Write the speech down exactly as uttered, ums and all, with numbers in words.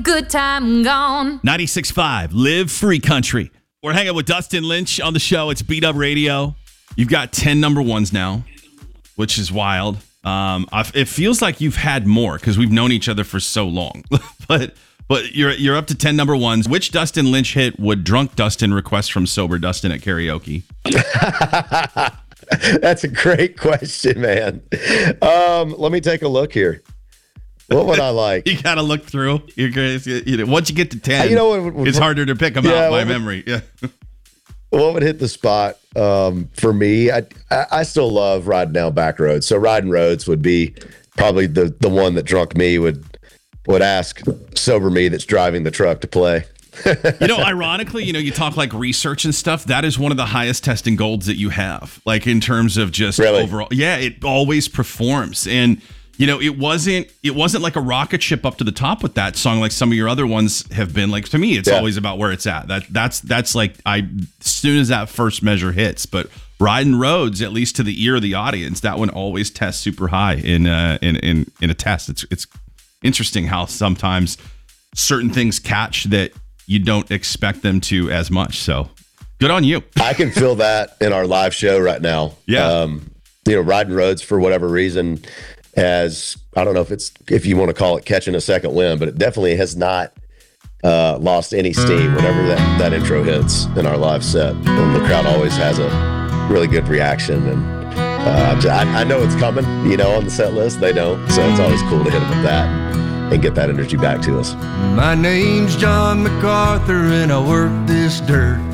Good time gone. ninety-six point five, Live Free Country. We're hanging with Dustin Lynch on the show. It's Beat Up Radio. You've got ten number ones now, which is wild. Um, I've, it feels like you've had more because we've known each other for so long. but but you're you're up to ten number ones. Which Dustin Lynch hit would drunk Dustin request from sober Dustin at karaoke? That's a great question, man. Um, let me take a look here. What would I like? You got to look through. You're crazy. You know, once you get to ten, you know, what, what, it's harder to pick them yeah, out by would, memory. Yeah. What would hit the spot um, for me? I, I I still love riding down back roads. So riding roads would be probably the the one that drunk me would would ask sober me that's driving the truck to play. You know, ironically, you know, you talk like research and stuff. That is one of the highest testing golds that you have, like in terms of just really? overall. Yeah, it always performs. And, you know, it wasn't it wasn't like a rocket ship up to the top with that song like some of your other ones have been. Like, to me, it's yeah. always about where it's at. That That's that's like I as soon as that first measure hits. But Riding Roads, at least to the ear of the audience, that one always tests super high in uh, in, in, in a test. It's, it's interesting how sometimes certain things catch that you don't expect them to as much. So good on you. I can feel that in our live show right now. Yeah. Um, you know, Riding Roads, for whatever reason, has, I don't know if it's, if you want to call it catching a second wind, but it definitely has not uh, lost any steam whenever that, that intro hits in our live set. And the crowd always has a really good reaction. And uh, I, I know it's coming, you know, on the set list. They don't. So it's always cool to hit them with that and get that energy back to us. My name's John MacArthur and I work this dirt.